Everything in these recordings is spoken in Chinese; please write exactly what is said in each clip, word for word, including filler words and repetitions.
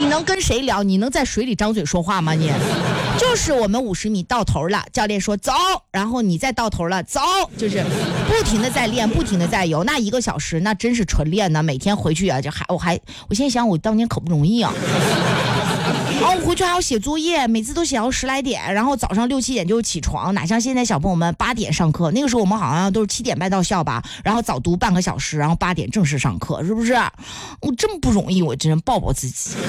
能跟谁聊？你能在水里张嘴说话吗？你就是我们五十米到头了，教练说走，然后你再到头了走，就是不停的在练，不停的在游。那一个小时那真是纯练呢，每天回去啊，就还我还我现在想我当年可不容易啊。然后我回去还要写作业，每次都写到十来点，然后早上六七点就起床，哪像现在小朋友们八点上课，那个时候我们好像都是七点半到校吧，然后早读半个小时，然后八点正式上课，是不是？我这么不容易，我真抱抱自己。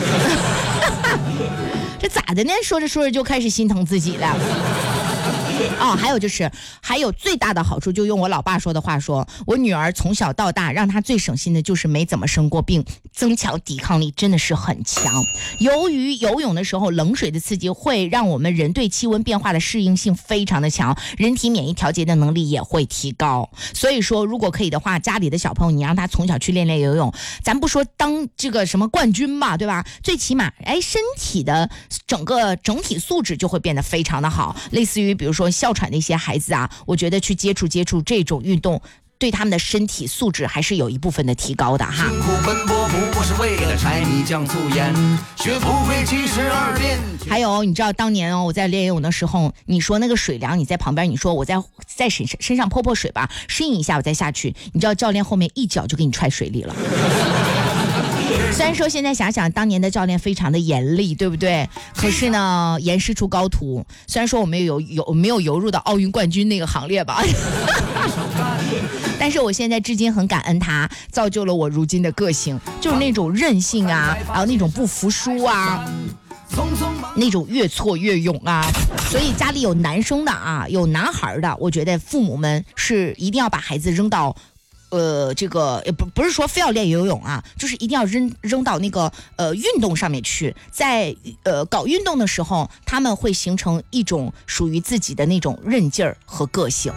这咋的呢？说着说着就开始心疼自己了。哦，还有就是，还有最大的好处，就用我老爸说的话说，我女儿从小到大，让她最省心的就是没怎么生过病，增强抵抗力真的是很强。由于游泳的时候，冷水的刺激会让我们人对气温变化的适应性非常的强，人体免疫调节的能力也会提高。所以说，如果可以的话，家里的小朋友，你让他从小去练练游泳，咱不说当这个什么冠军吧，对吧？最起码，哎，身体的整个整体素质就会变得非常的好。类似于比如说哮喘的一些孩子啊，我觉得去接触接触这种运动，对他们的身体素质还是有一部分的提高的哈。辛苦奔波不过是为了柴米酱醋盐，学不会七十二变。还有你知道当年哦，我在练游泳的时候，你说那个水凉，你在旁边，你说我在在身身上泼泼水吧，适应一下我再下去，你知道教练后面一脚就给你踹水里了。虽然说现在想想当年的教练非常的严厉，对不对？可是呢，严师出高徒。虽然说我们有有没有游入到奥运冠军那个行列吧，但是我现在至今很感恩他，造就了我如今的个性，就是那种韧性啊，然后那种不服输啊，那种越挫越勇啊。所以家里有男生的啊，有男孩的，我觉得父母们是一定要把孩子扔到呃，这个不不是说非要练游泳啊，就是一定要扔扔到那个呃运动上面去。在呃搞运动的时候，他们会形成一种属于自己的那种韧劲儿和个性。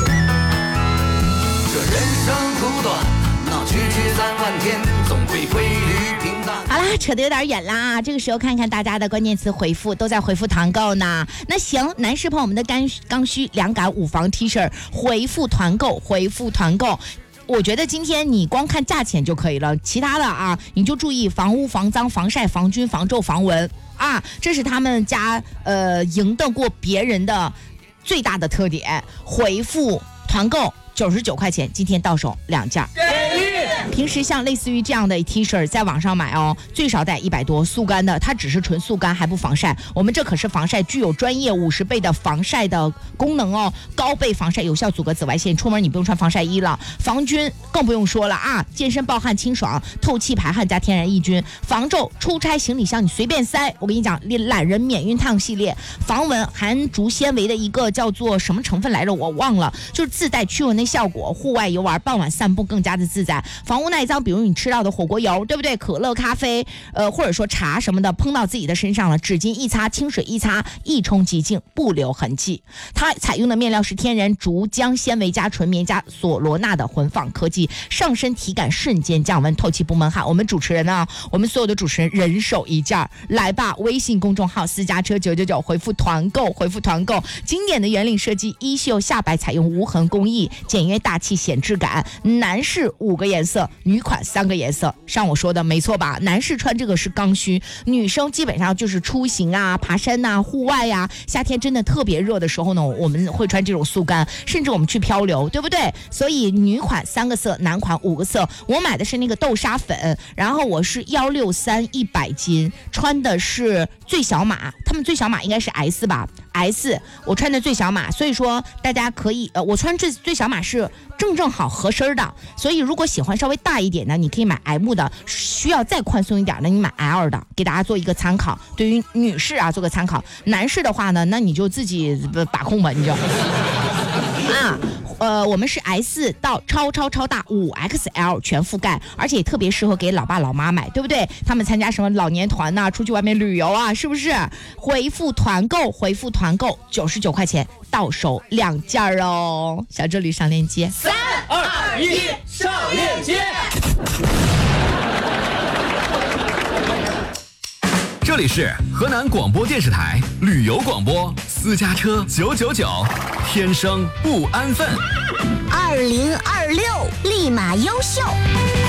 这人生苦短，那区区三万天，总会归于平淡。好啦，扯得有点远啦，这个时候看看大家的关键词回复，都在回复团购呢。那行，男士朋友们的刚刚需凉感五防 T 恤，回复团购，回复团购。我觉得今天你光看价钱就可以了，其他的啊，你就注意防污、防脏、防晒、防菌、防皱、防蚊啊，这是他们家呃赢得过别人的最大的特点。回复团购九十九块钱，今天到手两件。平时像类似于这样的 T 恤在网上买哦，最少得一百多，速干的，它只是纯速干还不防晒。我们这可是防晒，具有专业五十倍的防晒的功能哦，高倍防晒，有效阻隔紫外线，出门你不用穿防晒衣了。防菌更不用说了啊，健身暴汗清爽，透气排汗加天然抑菌。防皱，出差行李箱你随便塞。我跟你讲，懒人免熨烫系列，防蚊含竹纤维的一个叫做什么成分来着，我忘了，就是自带驱蚊的效果，户外游玩、傍晚散步更加的自在。防污耐脏，比如你吃到的火锅油，对不对？可乐、咖啡，呃，或者说茶什么的，碰到自己的身上了，纸巾一擦，清水一擦，一冲即净，不留痕迹。它采用的面料是天然竹浆纤维加纯棉加索罗纳的混纺科技，上身体感瞬间降温，透气不闷汗。我们主持人呢，我们所有的主持人人手一件，来吧！微信公众号私家车九九九，回复团购，回复团购。经典的圆领设计，衣袖下摆采用无痕工艺，简约大气显质感。男士五个颜色，女款三个颜色，像我说的没错吧？男士穿这个是刚需，女生基本上就是出行啊、爬山啊、户外啊，夏天真的特别热的时候呢，我们会穿这种速干，甚至我们去漂流，对不对？所以女款三个色，男款五个色。我买的是那个豆沙粉，然后我是幺六三一百斤，穿的是最小码，他们最小码应该是 S 吧 ，S， 我穿的最小码，所以说大家可以，呃，我穿这最小码是正正好合身的，所以如果喜欢稍微大一点的，你可以买 M 的，需要再宽松一点的，你买 L 的，给大家做一个参考。对于女士啊，做个参考。男士的话呢，那你就自己把控吧，你就啊。呃，我们是 S 到超超超大五 X L 全覆盖，而且也特别适合给老爸老妈买，对不对？他们参加什么老年团呐、啊，出去外面旅游啊，是不是？回复团购，回复团购九十九块钱，到手两件哦。小助理上链接， 三二一，上链接。 这里是河南广播电视台旅游广播私家车九九九，天生不安分。 二零二六立马优秀。